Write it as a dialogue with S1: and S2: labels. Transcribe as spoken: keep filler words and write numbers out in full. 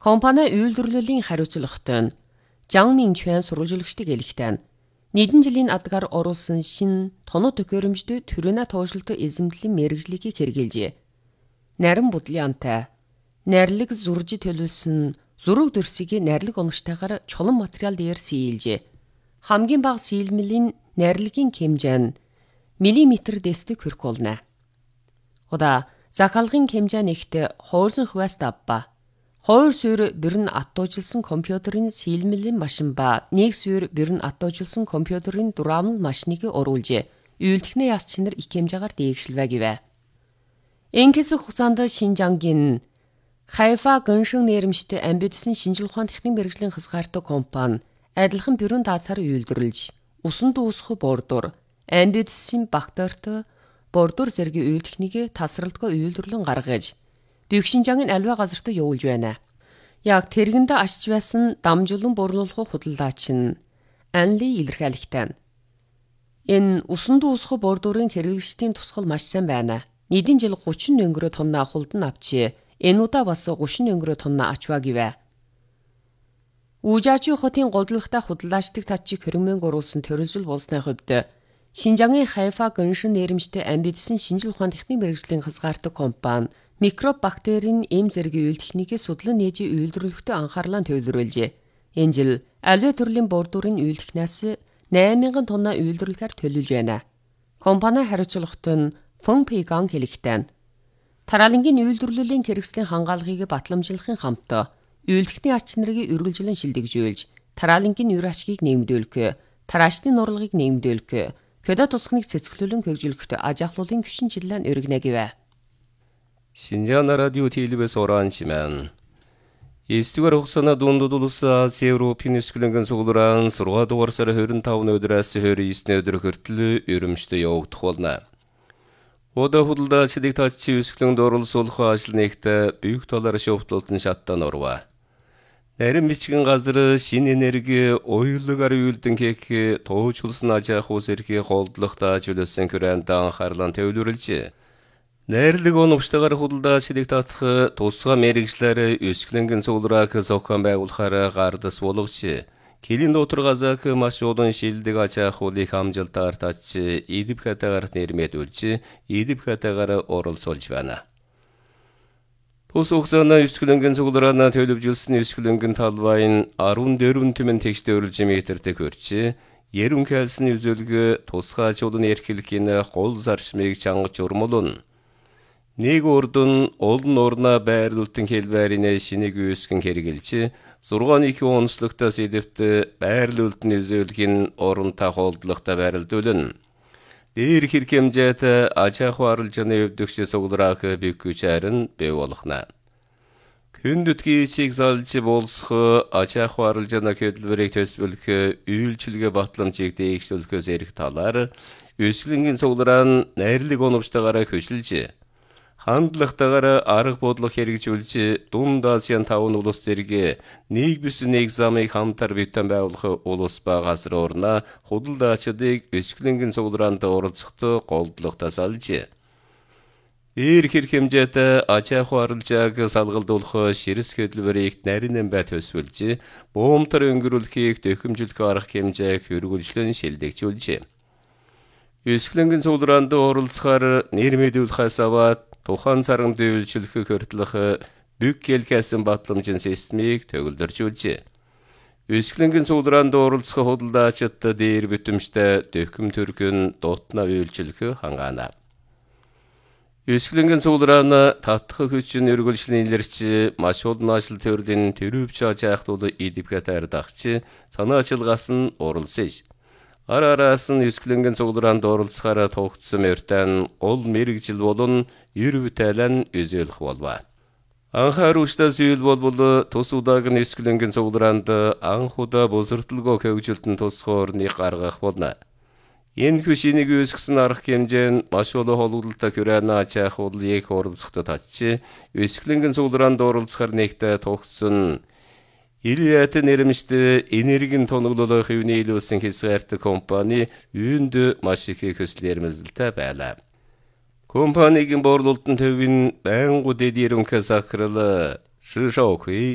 S1: Компани үйлдвэрлэлийн хариуцлагатай нь Жан Минчуан сурвалжлагчдыг хэлэхдээ нийтэн жилийн адгаар оруулсан шин тоног төхөөрөмжтэй төрөна туушилттой эзэмдлийн мэргэжлийг хэрэгжилжээ. Нарийн бодлоонтай найрлаг зурж төлөвлөсөн зураг дүрсийг найрлаг онгочтойгоор чулан материал дээр сийлжээ. Хамгийн бага сийлмэлийн найрлагын хэмжээ нь миллиметр дэсдэг хүрэх болно. Удаа захалгын хэмжээ нэгт хуурсан хуваст авба. Хоёр суурь бэрн атуужилсан компьютерийн сийлмэлийн машин ба нэг суурь бэрн атуужилсан компьютерийн дураамал машиныг оруулжээ. Үйлдэхний яс чинэр их хэмжээгээр дээгшилвэ гэвэ. Энэс хугацаанд Шинжангийн Хайфа гэншин нэрмжтэй амбиудсан шинжил ухаан техник мэргэжлийн хязгаартай компани адилхан бэрн даасаар үйлдвэрлэж, усан дуусах бордуур, амбиудсан бактеритой бордуур зэргийн үйлдэхнийг тасралтгүй үйлдвэрлэн гаргаж, Büyük Шинжангийн альва газарт явуулж байна. Яг тэргэндээ ашиж байсан дамжуулан борлуулах худалдаач нь Анли илэрхийлэгтэй. Энэ усан дуусах бордуурын хэрэглэгчдийн тусгал маш сайн байна. Нийтийн жил гучин өнгөрөө тонна хулдан авчи, энэ удаа бас гучин өнгөрөө тонна ачваа гэвэ. Үжаачи хотын голдлагтай худалдаачдыг татчиг хөрөнгөмөн оруулсан төрөлжил болсны хувьд Шинжангийн Хайфа гэншин нэрмжтэй амбиудсан шинжил ухаан техник мэргэжлийн хязгаартай компани микробактерийн эм зэргийн үйлдэхнийг судлан нээж үйлдвэрлэхдээ анхаарлаа төвлөрүүлжээ. Энэ жил альва төрлийн бордуурын үйлдэхнээс найман мянган тонна үйлдвэрлэхээр төлөвлөж байна. Компани хариуцлагатай нь Фэн Пиган хэлэхдээ тараалангийн үйлдвэрлэлийн хэрэгслийн хангаалгыг батламжуулахын хамт үйлдэхний ач нарыг үргэлжлэн шилдэгжүүлж, тараалангийн үр ашгийг нэмэгдүүлэх, тараачны нурлагыг нэмэгдүүлэх, көдө тусгныг цэцгэлүүлэн хөгжүүлэхэд аж ахлуулын хүчин чиглэлээр өргөнө гэвэ.
S2: Шинжаан радио телевиз оранжимен эсдүгээр хугацааны дундад улс Ази Европын өсгөлөнгөн цуглараан сургаа дугаар сар хорин тавны өдрөөс хорин эсний өдөр хүртэл өрөмжтэй явагдах болно. Ода худалдаачдыг татчи өсгөлөнд оролцуулах ажил нэгт büyük талаар шовтлолтын шаттан орва. Нарийн бичгэн газар шин энерги оюулгаар үйлдэн кек тоочулсан аж ахуй зэрэг голдлохтой ажилласан күрэнд анхаарлан төвлөрүүлжээ. Найрлаг оновчтойгоор худалдаачдыг татах тусгай мэргэжлэр өсгөлөнгөн цугларааг зохион байгуулахаар гардас болгож, Килин доторгазак маш олон шилдэг аж ахуйлыг хамжилтаар татж, идib хатагаар нэрмэдүүлж, идib хатагаар оролцуулж байна. Тус хугацааны өсгөлөнгөн цуглараана төлөвлөсөн өсгөлөнгөн талбайн арван дөрвөн түмэн тэгштэй өрөлж метртэй хөрч, ерөн калсны үзүүлэг тусгай аж ахуйн эрхлэлийн гол зарчмыг чангаж урмуулна. Нэг урдун олон орна байрлуултын хэлбэрийн шинийг үүсгэн хэрэгжилж, зургааны их онцлогтой сэдвт байрлуултын үзүүлгийн оронтой холдлогтой байрлуулна. Дээр хэрэг хэмжээтэй аж ахуй арилжааны өвдөгч цуглараах бэкүүчээр бий болгоно. Хүндэтгий чиг залж болсох аж ахуй арилжааны хөтөлбөрийг төсвөлөх үйлчилгээ батламжийг дээгшүүлэхээс эрх талаар өсгөлөнгөн цуглараа нь найрлаг оновчтойгоор хөшилж, хандлагатайгаар арга бодлого хэрэгжүүлж, Дунд Азийн таван улс зэрэг нэг бүс нэг замыг хамтар битэн байгуулах улс ба газар орно худалдаачдыг өсгөлөнгөн цуглараанд оролцоход голдлоготой салж, Эр хэрэг хэмжээтэй аж ахуй арилжааг салгалдуулах ширс хөтөлбөрийг нарийн бай төсвөлж, буумтар өнгөрүүлэхийг төхөмжлөх арга хэмжээг хөргөлжлөн шилдэгжүүлжээ. Өсгөлөнгөн цуглараанд оролцохоор нэрмэдүүлэхээс аваад тухайн царганд үйлчлэх хөртлөх büyük хэлкэсэн батламжийн системийг төгөлдөржүүлжээ. Өсгөлөнгөн цуглараанд оролцох худалдаачид дээр бүтэмжтэй төхөм төргөн дутна үйлчлэх хангаана. Өсгөлөнгөн цугларааны татах хүчин өргөлжлийн илэрч, маш олон ажил төрлийн төрөвч аж ахуй идибгатаар дагч, санаачилгаас нь оролцож, ар араас нь өсгөлөнгөн цуглараанд оролцохоор тогтсон мөртэн гол мэргэжил болон ер бүтээлэн үзүүлэх болва. Анхааруулжтай зүйл болбол тус удаагийн өсгөлөнгөн цуглараанд анх удаа босртолгоо хөгжилтөн тусах орныг гаргах болно. Энэ хүчнийг үүсгэсэн арга хэмжээ нь маш олон холбогдолтой хүрээний аж ахуйлыг оролцоход татж, өсгөлөнгөн цуглараанд оролцохоор нэгтээ тогтсон Илиэт нэрмжтэй энергийн тоноглолоо хэвний илүүсэн хязгаартай компани үүнд маш их хөслөрмөсөлтэй байлаа. Компанигийн борлуулалтын төвийн байнгут эдийн засаг захирал Шишаогүй